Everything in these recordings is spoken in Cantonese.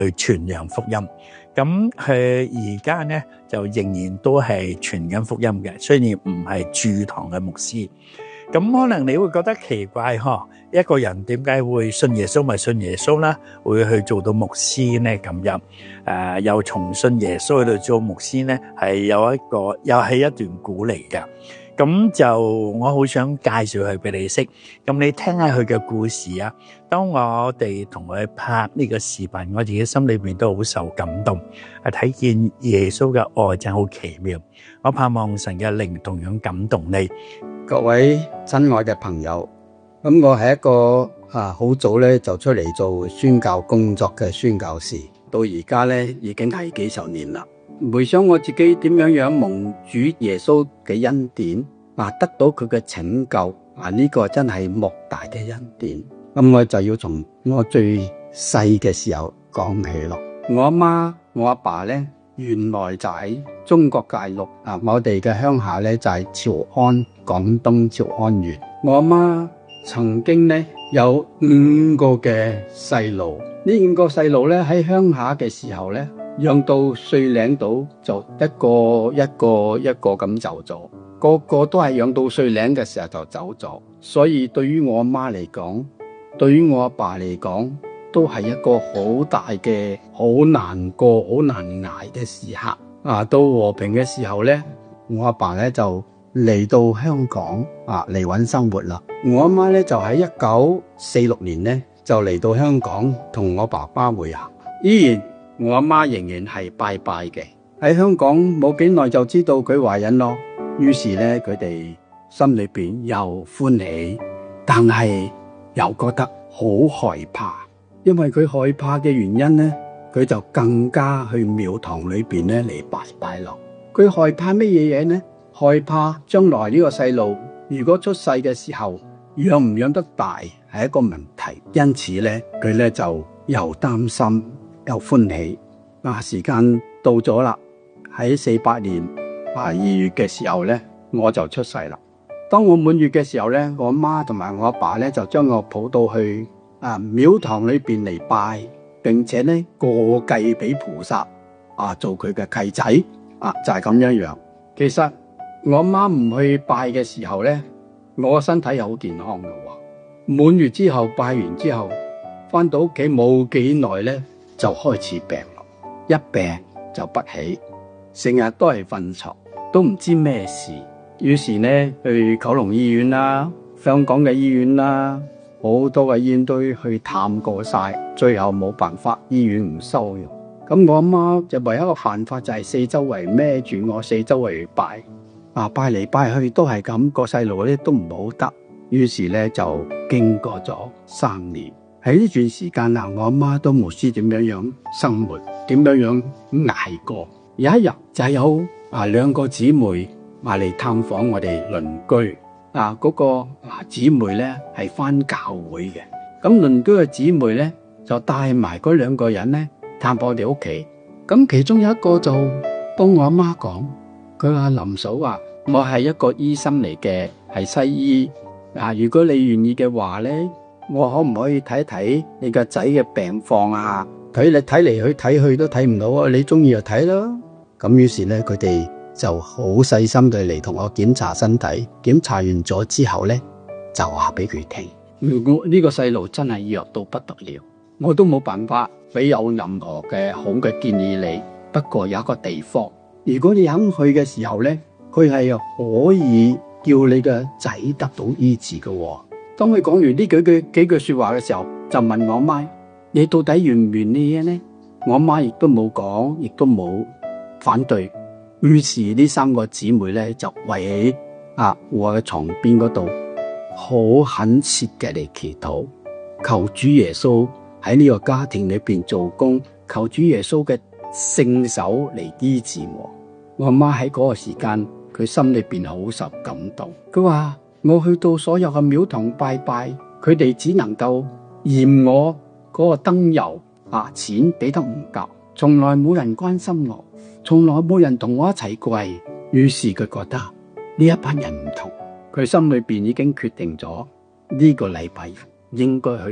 去傳揚福音。咁佢而家咧就仍然都係傳緊福音嘅，雖然唔係駐堂嘅牧師。咁可能你會覺得奇怪嗬，一個人點解會信耶穌咪信耶穌啦，會去做到牧師咧咁樣？又從信耶穌去到做牧師咧，係有一個又係一段古嚟嘅。咁就我好想介紹佢俾你識，咁你聽下佢嘅故事啊。當我哋同佢拍呢個視頻，我自己心裏邊都好受感動，睇見耶穌嘅愛真係好奇妙。我盼望神嘅靈同樣感動你。 各位親愛嘅朋友，咁我係一個好早咧就出嚟做宣教工作嘅宣教士，到而家咧已經係幾十年啦。回想我自己點樣蒙主耶穌嘅恩典得到佢嘅拯救呢個真係莫大嘅恩典。咁我就要從我最細嘅時候講起咯。我阿媽我阿爸咧原來就喺中國大陸我哋嘅鄉下咧就係潮安，廣東潮安縣。我阿媽曾經咧有5個嘅細路，呢5個細路咧喺鄉下嘅時候咧養到歲零到就一個咁走咗，個個都係養到歲零嘅時候就走咗。所以對於我阿媽嚟講，對於我阿爸嚟講，都係一個好大嘅好難過好難捱嘅時刻。到和平嘅時候咧，我阿爸咧就嚟到香港嚟搵生活啦。我阿媽咧就喺1946年咧就嚟到香港同我爸爸會合。依然我阿媽仍然係拜拜嘅。喺香港冇幾耐就知道佢懷孕咯，於是咧佢哋心裏邊又歡喜，但係又覺得好害怕。因為佢害怕嘅原因咧，佢就更加去廟堂裏邊咧嚟拜拜咯。佢害怕乜嘢嘢呢？害怕將來呢個細路如果出世嘅時候養唔養得大係一個問題，因此咧佢咧就又擔心又歡喜。時間到咗啦，喺48年2月嘅時候咧，我就出世啦。當我滿月嘅時候咧，我媽同埋我阿爸咧就將我抱到去廟堂裏邊嚟拜，並且咧過繼俾菩薩做佢嘅契仔就係咁樣。其實我媽唔去拜嘅時候咧，我個身體又好健康嘅。滿月之後拜完之後，翻到屋企冇幾耐咧就開始病咯，一病就不起，成日都係瞓床，都唔知咩事。於是咧去九龍醫院啦、香港嘅醫院啦，好多嘅醫院都去探過晒，最後冇辦法，醫院唔收用。咁我阿媽就唯一一個辦法就係四周圍孭住我，四周圍拜，拜嚟拜去都係咁，個細路咧都唔好得。於是咧就經過咗3年，喺呢段時間我阿媽都冇知點樣生活，點樣捱過。有一日就有2個姊妹嚟探訪我哋鄰居。嗰個姊妹咧係返教會嘅，咁鄰居嘅姊妹咧就帶埋嗰2個人咧探我哋屋企。咁其中有一個就幫我阿媽講，佢話林嫂我係一個醫生嚟嘅，係西醫。如果你願意嘅話咧，我可唔可以睇睇你個仔嘅病況啊？睇嚟去睇去都睇唔到，你中意就睇咯。咁於是咧佢哋就好細心地嚟同我檢查身體，檢查完咗之後咧，就話俾佢聽，如果呢個細路真係弱到不得了，我都冇辦法俾有任何嘅好嘅建議你。不過有一個地方，如果你肯去嘅時候咧，佢係可以叫你嘅仔得到醫治嘅。當佢講完呢幾句說話嘅時候，就問我媽：你到底願唔願意呢？我媽亦都冇講，亦都冇反對。於是呢3個姊妹咧就圍喺我嘅床邊嗰度，好懇切嘅嚟祈禱，求主耶穌喺呢個家庭裏邊做工，求主耶穌嘅聖手嚟醫治我。我阿媽喺嗰個時間，佢心裏邊好受感動。佢話我去到所有嘅廟堂拜拜，佢哋只能夠嫌我嗰個燈油錢俾得唔夠，從來冇人關心我，從來冇人同我一齊跪。於是佢覺得呢一班人唔同，佢心裏邊已經決定咗呢個禮拜應該去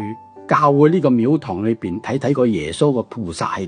教會呢個廟堂裏邊睇睇個耶穌個菩薩係